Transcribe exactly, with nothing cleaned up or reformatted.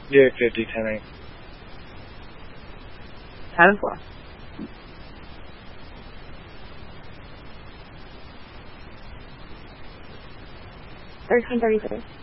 Yeah, fifty, ten, eight. ten four. thirteen thirty-three.